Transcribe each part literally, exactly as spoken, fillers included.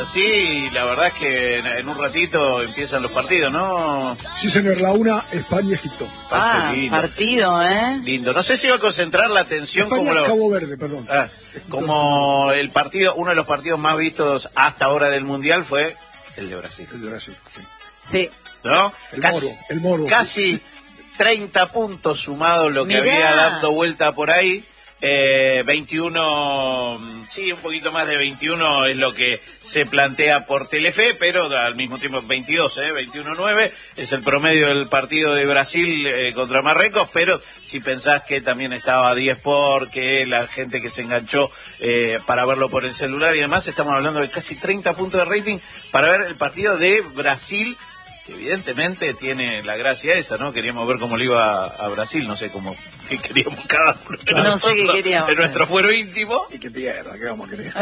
Sí, la verdad es que en, en un ratito empiezan los partidos, ¿no? Sí, señor, la una, España-Egipto. Ah, lindo. Partido, ¿eh? Lindo. No sé si va a concentrar la atención España, como lo... Cabo Verde, perdón. Ah, como el partido, uno de los partidos más vistos hasta ahora del Mundial fue el de Brasil. El de Brasil, sí. Sí. ¿No? El casi, moro, el moro. Casi treinta puntos sumados lo que Mirá. había dando vuelta por ahí. Eh, veintiuno, sí, un poquito más de veintiuno es lo que se plantea por Telefe, pero al mismo tiempo veintidós, eh, veintiuno nueve es el promedio del partido de Brasil eh, contra Marruecos, pero si pensás que también estaba diez por, que la gente que se enganchó eh, para verlo por el celular y demás, estamos hablando de casi treinta puntos de rating para ver el partido de Brasil, que evidentemente tiene la gracia esa, ¿no? Queríamos ver cómo le iba a, a Brasil, no sé cómo, qué queríamos cada uno. No sé qué queríamos. En nuestro fuero íntimo. Y qué tierra, qué vamos a querer.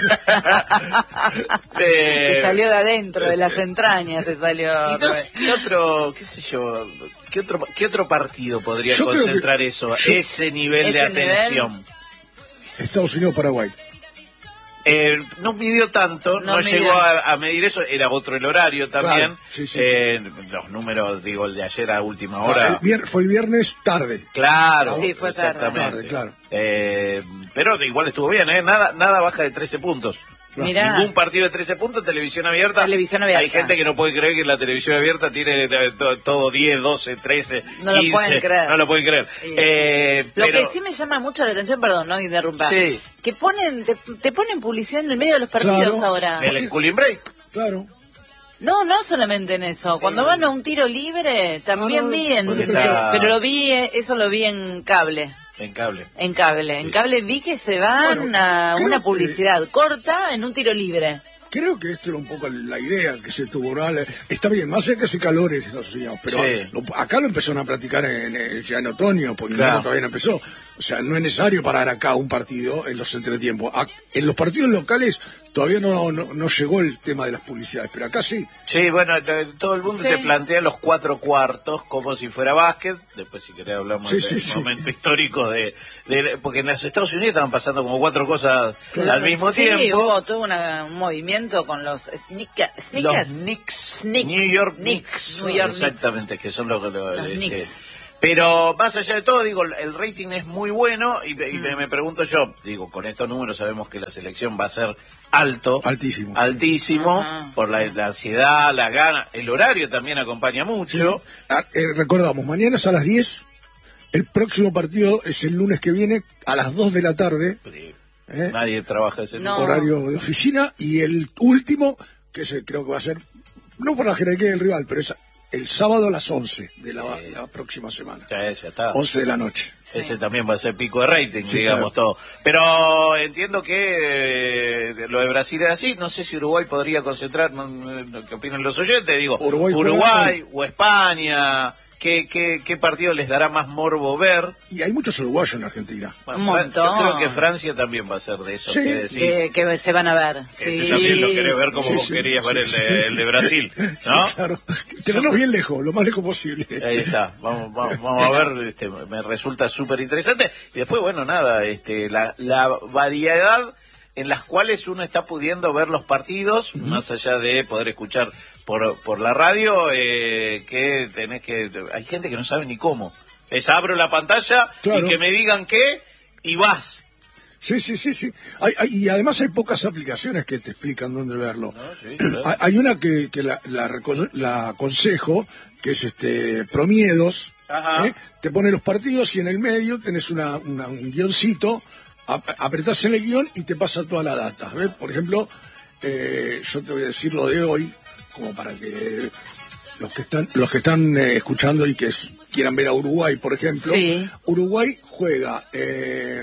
eh, te salió de adentro, de las entrañas te salió. Y no sé, ¿qué otro, qué sé yo, qué otro, qué otro partido podría yo concentrar que, eso, yo, ese nivel ese de atención? Nivel... Estados Unidos-Paraguay. Eh, no midió tanto, no, no llegó a, a medir eso, era otro el horario también. Claro, sí, sí, eh, sí. Los números, digo, el de ayer a última hora. No, el vier, fue el viernes tarde. Claro, sí, fue exactamente. tarde. Claro. Eh, pero igual estuvo bien, ¿eh? Nada, nada baja de trece puntos. Mirá. Ningún partido de trece puntos, televisión abierta. Televisión abierta. Hay gente que no puede creer que la televisión abierta tiene todo, todo diez, doce, trece, no quince. Lo pueden creer. No lo pueden creer. Sí. Eh, lo pero... que sí me llama mucho la atención, perdón, no interrumpar. Sí. Que ponen, te, te ponen publicidad en el medio de los partidos claro. ahora. El cooling break. Claro. No, no solamente en eso. Cuando eh, van a un tiro libre, también no, vi en... está... Pero lo vi, eso lo vi en cable. En cable. En cable. Sí. En cable vi que se van bueno, a una publicidad que... corta en un tiro libre. Creo que esto era un poco la idea que se tuvo. ¿No? Está bien, más allá que hace calores estos días, pero sí. lo, acá lo empezaron a practicar en, en, ya en otoño, porque claro. el invierno todavía no empezó. O sea, no es necesario parar acá un partido en los entretiempos. A, en los partidos locales todavía no, no, no llegó el tema de las publicidades, pero acá sí. Sí, bueno, todo el mundo sí. te plantea los cuatro cuartos como si fuera básquet. Después, si querés, hablamos sí, del sí, momento sí. histórico de, de... Porque en los Estados Unidos estaban pasando como cuatro cosas claro. al mismo sí, tiempo. Sí, hubo todo una, un movimiento con los sneakers. Los Knicks. Knicks. New York Knicks. Knicks. New York Exactamente, Knicks. que son los... los, los este, Knicks. Pero más allá de todo, digo, el rating es muy bueno y, y mm. me, me pregunto yo, digo, con estos números sabemos que la selección va a ser alto. Altísimo. Altísimo, sí. por la, la ansiedad, la gana. El horario también acompaña mucho. Sí. Ah, eh, recordamos, mañana es a las diez, el próximo partido es el lunes que viene a las dos de la tarde. Sí. ¿Eh? Nadie trabaja ese no. horario de oficina y el último, que se, creo que va a ser, no por la jerarquía del rival, pero es el sábado a las once de la, sí. la próxima semana. Ya, ya está. once de la noche. Sí. Ese también va a ser pico de rating, sí, digamos, claro. todo. Pero entiendo que eh, lo de Brasil es así. No sé si Uruguay podría concentrar, no, no, ¿qué opinan los oyentes? Digo, Uruguay, Uruguay o España... ¿Qué, qué, ¿Qué partido les dará más morbo ver? Y hay muchos uruguayos en Argentina. Bueno, un montón. Yo creo que Francia también va a ser de esos sí. que decís. Que, que se van a ver. Ese sí. también lo querés ver como sí, vos sí, querías sí, ver sí, el, de, sí. el de Brasil, ¿no? Sí, claro. Tenerlos bien lejos, lo más lejos posible. Ahí está. Vamos, vamos, vamos a ver. Este, me resulta súper interesante. Y después, bueno, nada, este, la, la variedad en las cuales uno está pudiendo ver los partidos, uh-huh. más allá de poder escuchar por por la radio, eh, que tenés que... Hay gente que no sabe ni cómo. Es abro la pantalla claro. y que me digan qué, y vas. Sí, sí, sí, sí. Hay, hay, y además hay pocas aplicaciones que te explican dónde verlo. No, sí, claro. hay, hay una que, que la, la, la aconsejo, que es este Promiedos. ¿eh? Te pone los partidos y en el medio tenés una, una, un guioncito, apretás en el guión y te pasa toda la data. ¿Ves? Por ejemplo, eh, yo te voy a decir lo de hoy, como para que los que están los que están eh, escuchando y que es, quieran ver a Uruguay, por ejemplo. Sí. Uruguay juega eh,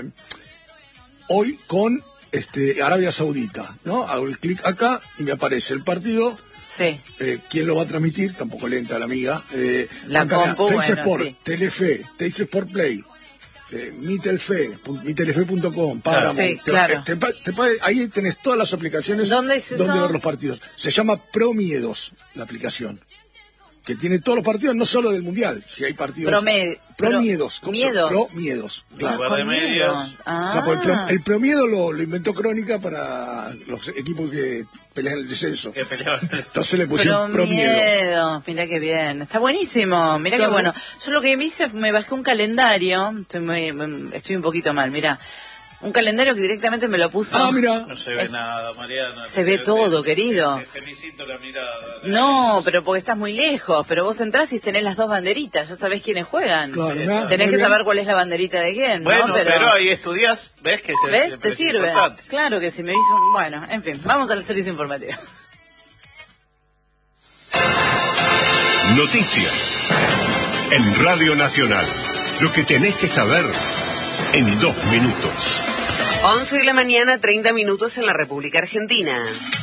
hoy con este Arabia Saudita, ¿no? Hago el clic acá y me aparece el partido. Sí. Eh, ¿Quién lo va a transmitir? Tampoco lenta la amiga. Eh, la compu, Teis bueno, Sport, sí. Telefe, Teis Sport Play. Eh, mi Telfe, mi telefe punto com, Paramount, sí, te, claro. te, te, te, ahí tenés todas las aplicaciones ¿Dónde es eso? donde ver los partidos. Se llama Promiedos la aplicación. que tiene todos los partidos, no solo del Mundial, si hay partidos... Promed... Promiedos. Pro... ¿Miedos? Pro, miedos, claro. Ah, de medios. Ah. Claro, el, pro, el promiedo lo, lo inventó Crónica para los equipos que pelean el descenso. Que peleaban. Entonces le pusieron promiedo. Promiedo. Mirá qué bien. Está buenísimo. Mirá claro. qué bueno. Yo lo que me hice, me bajé un calendario. Estoy, muy, estoy un poquito mal, mirá. Un calendario que directamente me lo puso. Ah, mira. No se ve eh, nada, Mariana. Se ve todo, te, querido. Te, te felicito la mirada. No, pero porque estás muy lejos. Pero vos entrás y tenés las dos banderitas. Ya sabés quiénes juegan. Claro, ¿no? Tenés que bien. saber cuál es la banderita de quién, bueno, ¿no? Pero, pero ahí estudias, ¿ves? Que se, ¿Ves? Te sirve. Importante. Claro que sí, me hizo... Bueno, en fin, vamos al servicio informativo. Noticias en Radio Nacional. Lo que tenés que saber en dos minutos. once de la mañana, treinta minutos en la República Argentina.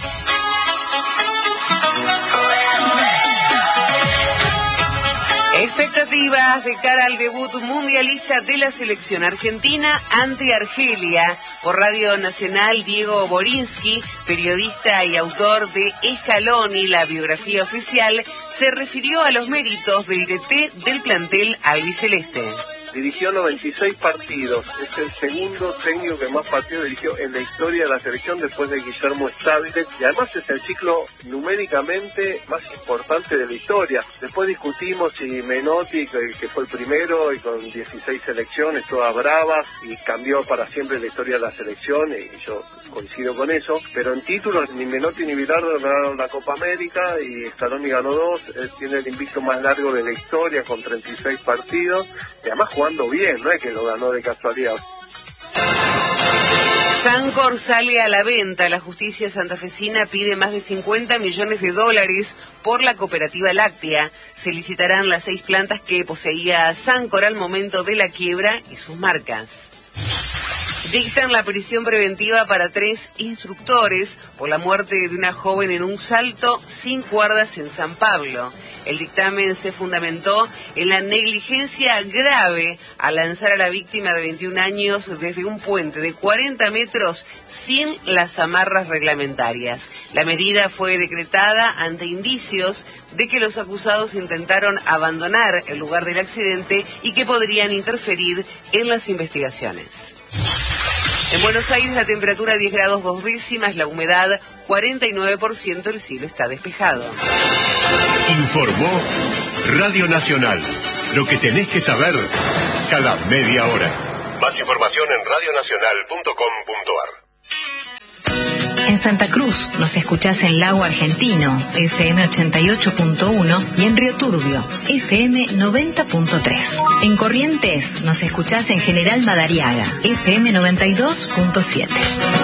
Expectativas de cara al debut mundialista de la selección argentina ante Argelia. Por Radio Nacional, Diego Borinsky, periodista y autor de Scaloni, la biografía oficial, se refirió a los méritos del D T del plantel albiceleste. Dirigió noventa y seis partidos, es el segundo técnico que más partidos dirigió en la historia de la selección después de Guillermo Stávez, y además es el ciclo numéricamente más importante de la historia. Después discutimos si Menotti, que fue el primero y con dieciséis selecciones, todas bravas, y cambió para siempre la historia de la selección, y yo coincido con eso, pero en títulos ni Menotti ni Bilardo ganaron la Copa América, y Scaloni ganó dos. Él tiene el invicto más largo de la historia con treinta y seis partidos, y además jugando bien, no es que lo ganó de casualidad. Sancor sale a la venta. La justicia santafesina pide más de cincuenta millones de dólares por la cooperativa láctea. Se licitarán las seis plantas que poseía Sancor al momento de la quiebra y sus marcas. Dictan la prisión preventiva para tres instructores por la muerte de una joven en un salto sin cuerdas en San Pablo. El dictamen se fundamentó en la negligencia grave al lanzar a la víctima de veintiún años desde un puente de cuarenta metros sin las amarras reglamentarias. La medida fue decretada ante indicios de que los acusados intentaron abandonar el lugar del accidente y que podrían interferir en las investigaciones. En Buenos Aires la temperatura diez grados dos décimas, la humedad cuarenta y nueve por ciento, el cielo está despejado. Informó Radio Nacional. Lo que tenés que saber cada media hora. Más información en radio nacional punto com punto ar. En Santa Cruz nos escuchás en Lago Argentino, F M ochenta y ocho punto uno, y en Río Turbio, F M noventa punto tres. En Corrientes nos escuchás en General Madariaga, F M noventa y dos punto siete.